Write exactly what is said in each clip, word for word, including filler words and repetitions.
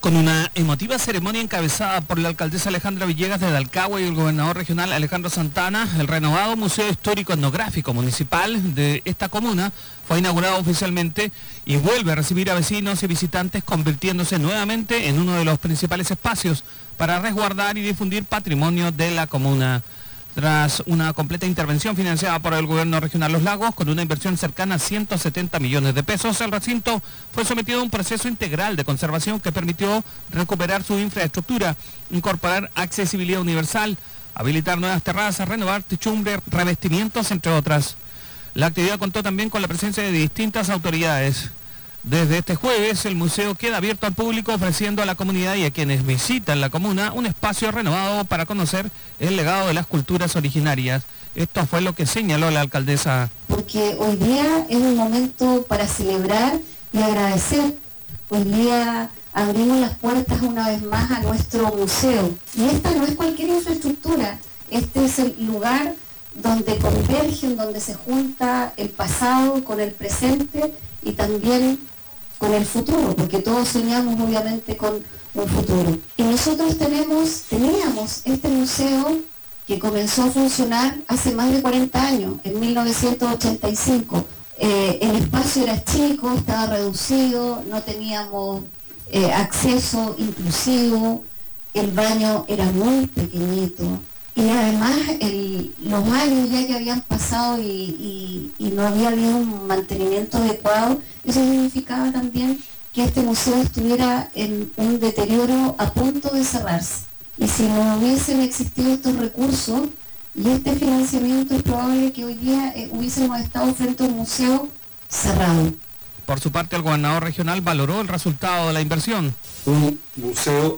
Con una emotiva ceremonia encabezada por la alcaldesa Alejandra Villegas de Dalcahue y el gobernador regional Alejandro Santana, el renovado Museo Histórico Etnográfico Municipal de esta comuna fue inaugurado oficialmente y vuelve a recibir a vecinos y visitantes, convirtiéndose nuevamente en uno de los principales espacios para resguardar y difundir patrimonio de la comuna. Tras una completa intervención financiada por el gobierno regional Los Lagos, con una inversión cercana a ciento setenta millones de pesos, el recinto fue sometido a un proceso integral de conservación que permitió recuperar su infraestructura, incorporar accesibilidad universal, habilitar nuevas terrazas, renovar techumbre, revestimientos, entre otras. La actividad contó también con la presencia de distintas autoridades. Desde este jueves, el museo queda abierto al público, ofreciendo a la comunidad y a quienes visitan la comuna un espacio renovado para conocer el legado de las culturas originarias. Esto fue lo que señaló la alcaldesa. Porque hoy día es un momento para celebrar y agradecer. Hoy día abrimos las puertas una vez más a nuestro museo. Y esta no es cualquier infraestructura, este es el lugar donde convergen, donde se junta el pasado con el presente y también con el futuro, porque todos soñamos obviamente con un futuro. Y nosotros tenemos, teníamos este museo que comenzó a funcionar hace más de cuarenta años, en mil novecientos ochenta y cinco. Eh, el espacio era chico, estaba reducido, no teníamos eh, acceso inclusivo, el baño era muy pequeñito. Y además el, los años ya que habían pasado y, y, y no había habido un mantenimiento adecuado, eso significaba también que este museo estuviera en un deterioro a punto de cerrarse. Y si no hubiesen existido estos recursos y este financiamiento, es probable que hoy día eh, hubiésemos estado frente a un museo cerrado. Por su parte, el gobernador regional valoró el resultado de la inversión. Un museo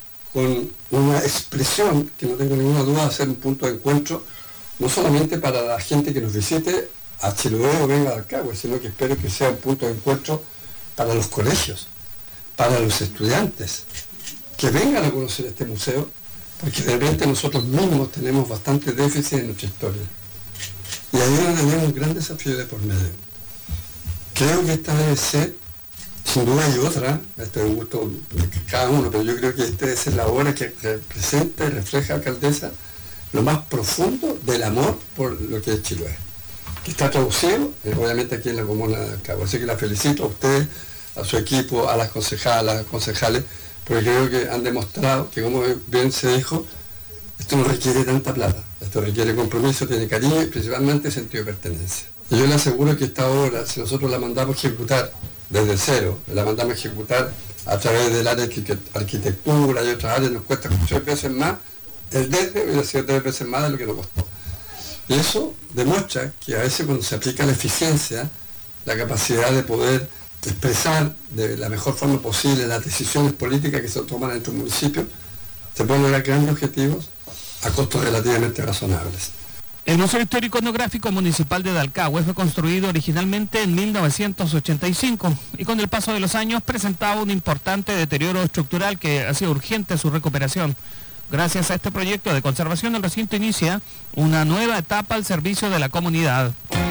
con una expresión que no tengo ninguna duda de ser un punto de encuentro, no solamente para la gente que nos visite a Chiloé o venga a Dalcahue, sino que espero que sea un punto de encuentro para los colegios, para los estudiantes, que vengan a conocer este museo, porque de repente nosotros mismos tenemos bastante déficit en nuestra historia. Y ahí es donde tenemos un gran desafío de por medio. Creo que esta debe ser, sin duda hay otra, esto es un gusto de cada uno, pero yo creo que esta debe ser la obra que representa y refleja, alcaldesa, lo más profundo del amor por lo que es Chiloé, que está traducido, eh, obviamente aquí en la comuna de Dalcahue. Así que la felicito a ustedes, a su equipo, a las concejalas, a los concejales, porque creo que han demostrado que, como bien se dijo, esto no requiere tanta plata, esto requiere compromiso, tiene cariño y principalmente sentido de pertenencia. Y yo le aseguro que esta obra, si nosotros la mandamos a ejecutar desde cero, la mandamos a ejecutar a través del área de arquitectura y otras áreas, nos cuesta tres veces más, el desde hubiera sido tres veces más de lo que nos costó. Y eso demuestra que a veces cuando se aplica la eficiencia, la capacidad de poder expresar de la mejor forma posible las decisiones políticas que se toman en nuestro municipio, se pueden lograr grandes objetivos a costos relativamente razonables. El Museo Histórico Etnográfico Municipal de Dalcahue fue construido originalmente en mil novecientos ochenta y cinco y con el paso de los años presentaba un importante deterioro estructural que hacía urgente su recuperación. Gracias a este proyecto de conservación, el recinto inicia una nueva etapa al servicio de la comunidad.